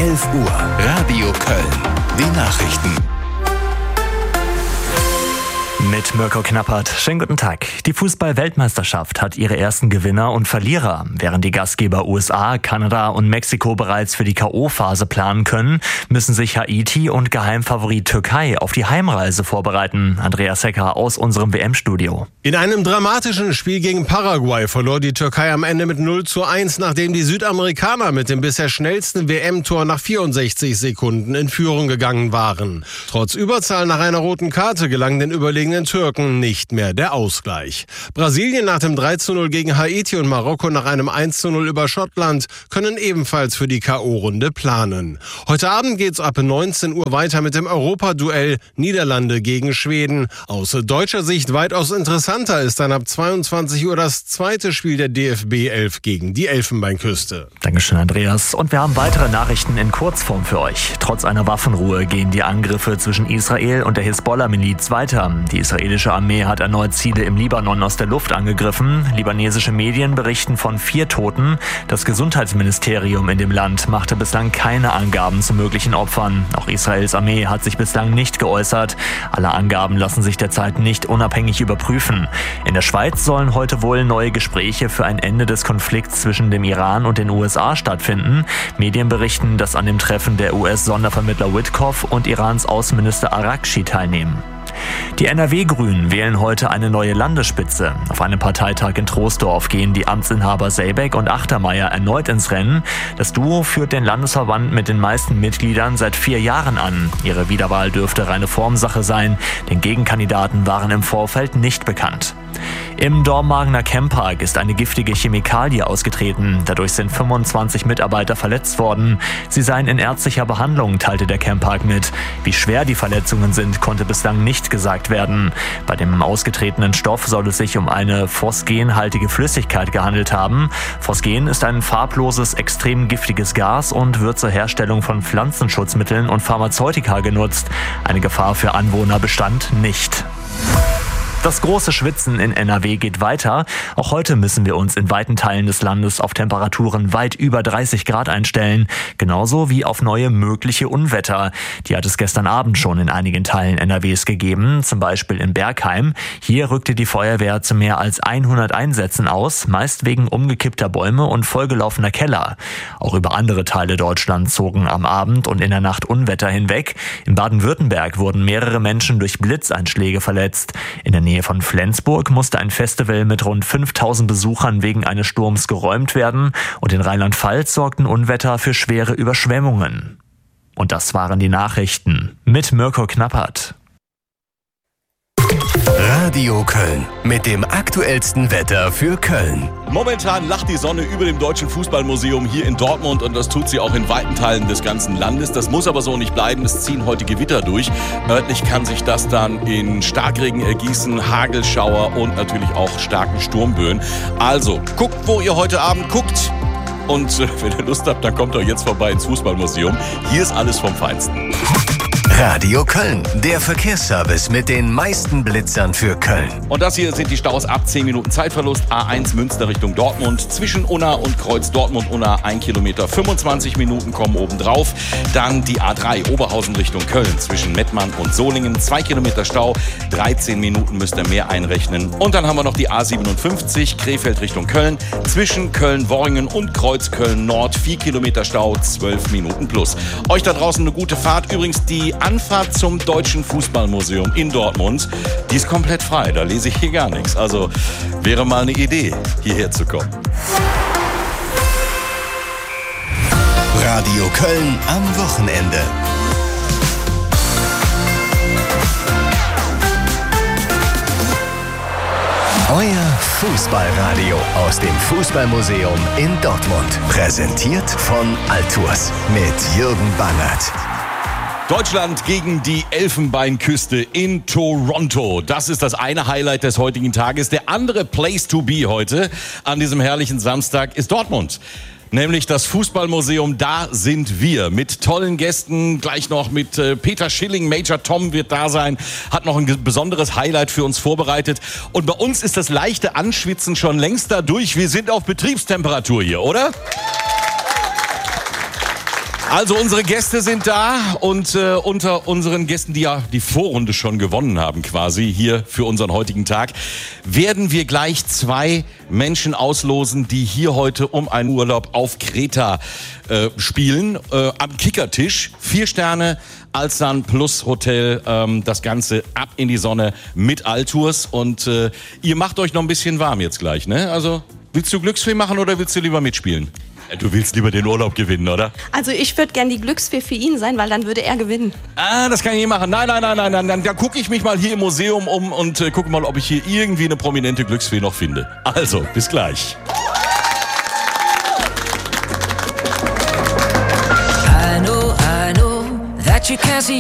11 Uhr. Radio Köln. Die Nachrichten. Mit Mirko Knappert. Schönen guten Tag. Die Fußball-Weltmeisterschaft hat ihre ersten Gewinner und Verlierer. Während die Gastgeber USA, Kanada und Mexiko bereits für die K.O.-Phase planen können, müssen sich Haiti und Geheimfavorit Türkei auf die Heimreise vorbereiten. Andreas Hecker aus unserem WM-Studio. In einem dramatischen Spiel gegen Paraguay verlor die Türkei am Ende mit 0:1, nachdem die Südamerikaner mit dem bisher schnellsten WM-Tor nach 64 Sekunden in Führung gegangen waren. Trotz Überzahl nach einer roten Karte gelang den überlegenen Türken nicht mehr der Ausgleich. Brasilien nach dem 3:0 gegen Haiti und Marokko nach einem 1:0 über Schottland können ebenfalls für die K.O.-Runde planen. Heute Abend geht's ab 19 Uhr weiter mit dem Europaduell Niederlande gegen Schweden. Aus deutscher Sicht weitaus interessanter ist dann ab 22 Uhr das zweite Spiel der DFB 11 gegen die Elfenbeinküste. Dankeschön, Andreas. Und wir haben weitere Nachrichten in Kurzform für euch. Trotz einer Waffenruhe gehen die Angriffe zwischen Israel und der Hisbollah-Miliz weiter. Die israelische Armee hat erneut Ziele im Libanon aus der Luft angegriffen. Libanesische Medien berichten von 4 Toten. Das Gesundheitsministerium in dem Land machte bislang keine Angaben zu möglichen Opfern. Auch Israels Armee hat sich bislang nicht geäußert. Alle Angaben lassen sich derzeit nicht unabhängig überprüfen. In der Schweiz sollen heute wohl neue Gespräche für ein Ende des Konflikts zwischen dem Iran und den USA stattfinden. Medien berichten, dass an dem Treffen der US-Sondervermittler Witkoff und Irans Außenminister Araghchi teilnehmen. Die NRW-Grünen wählen heute eine neue Landesspitze. Auf einem Parteitag in Troisdorf gehen die Amtsinhaber Selbeck und Achtermeier erneut ins Rennen. Das Duo führt den Landesverband mit den meisten Mitgliedern seit 4 Jahren an. Ihre Wiederwahl dürfte reine Formsache sein, denn Gegenkandidaten waren im Vorfeld nicht bekannt. Im Dormagener Camppark ist eine giftige Chemikalie ausgetreten. Dadurch sind 25 Mitarbeiter verletzt worden. Sie seien in ärztlicher Behandlung, teilte der Camppark mit. Wie schwer die Verletzungen sind, konnte bislang nicht gesagt werden. Bei dem ausgetretenen Stoff soll es sich um eine phosgenhaltige Flüssigkeit gehandelt haben. Phosgen ist ein farbloses, extrem giftiges Gas und wird zur Herstellung von Pflanzenschutzmitteln und Pharmazeutika genutzt. Eine Gefahr für Anwohner bestand nicht. Das große Schwitzen in NRW geht weiter. Auch heute müssen wir uns in weiten Teilen des Landes auf Temperaturen weit über 30 Grad einstellen. Genauso wie auf neue mögliche Unwetter. Die hat es gestern Abend schon in einigen Teilen NRWs gegeben, zum Beispiel in Bergheim. Hier rückte die Feuerwehr zu mehr als 100 Einsätzen aus, meist wegen umgekippter Bäume und vollgelaufener Keller. Auch über andere Teile Deutschlands zogen am Abend und in der Nacht Unwetter hinweg. In Baden-Württemberg wurden mehrere Menschen durch Blitzeinschläge verletzt. In der Nähe von Flensburg musste ein Festival mit rund 5000 Besuchern wegen eines Sturms geräumt werden und in Rheinland-Pfalz sorgten Unwetter für schwere Überschwemmungen. Und das waren die Nachrichten mit Mirko Knappert. Radio Köln mit dem aktuellsten Wetter für Köln. Momentan lacht die Sonne über dem Deutschen Fußballmuseum hier in Dortmund und das tut sie auch in weiten Teilen des ganzen Landes. Das muss aber so nicht bleiben, es ziehen heute Gewitter durch. Örtlich kann sich das dann in Starkregen ergießen, Hagelschauer und natürlich auch starken Sturmböen. Also, guckt, wo ihr heute Abend guckt. Und wenn ihr Lust habt, dann kommt doch jetzt vorbei ins Fußballmuseum. Hier ist alles vom Feinsten. Radio Köln, der Verkehrsservice mit den meisten Blitzern für Köln. Und das hier sind die Staus ab 10 Minuten Zeitverlust. A1 Münster Richtung Dortmund. Zwischen Unna und Kreuz Dortmund-Unna 1 Kilometer 25 Minuten kommen obendrauf. Dann die A3 Oberhausen Richtung Köln. Zwischen Mettmann und Solingen 2 Kilometer Stau. 13 Minuten müsst ihr mehr einrechnen. Und dann haben wir noch die A57 Krefeld Richtung Köln. Zwischen Köln-Worringen und Kreuz Köln-Nord 4 Kilometer Stau, 12 Minuten plus. Euch da draußen eine gute Fahrt. Übrigens die Anfahrt zum Deutschen Fußballmuseum in Dortmund, die ist komplett frei. Da lese ich hier gar nichts. Also wäre mal eine Idee, hierher zu kommen. Radio Köln am Wochenende. Euer Fußballradio aus dem Fußballmuseum in Dortmund. Präsentiert von Altours mit Jürgen Bangert. Deutschland gegen die Elfenbeinküste in Toronto. Das ist das eine Highlight des heutigen Tages. Der andere Place to be heute an diesem herrlichen Samstag ist Dortmund. Nämlich das Fußballmuseum, da sind wir mit tollen Gästen, gleich noch mit Peter Schilling, Major Tom wird da sein, hat noch ein besonderes Highlight für uns vorbereitet. Und bei uns ist das leichte Anschwitzen schon längst dadurch. Wir sind auf Betriebstemperatur hier, oder? Also unsere Gäste sind da und unter unseren Gästen, die ja die Vorrunde schon gewonnen haben quasi hier für unseren heutigen Tag, werden wir gleich 2 Menschen auslosen, die hier heute um einen Urlaub auf Kreta spielen. Am Kickertisch, 4 Sterne, Alsan Plus Hotel, das Ganze ab in die Sonne mit Altours. Und ihr macht euch noch ein bisschen warm jetzt gleich, ne? Also willst du Glücksfee machen oder willst du lieber mitspielen? Du willst lieber den Urlaub gewinnen, oder? Also ich würde gern die Glücksfee für ihn sein, weil dann würde er gewinnen. Ah, das kann ich nicht machen. Nein. Da gucke ich mich mal hier im Museum um und gucke mal, ob ich hier irgendwie eine prominente Glücksfee noch finde. Also, bis gleich. I know that you can't see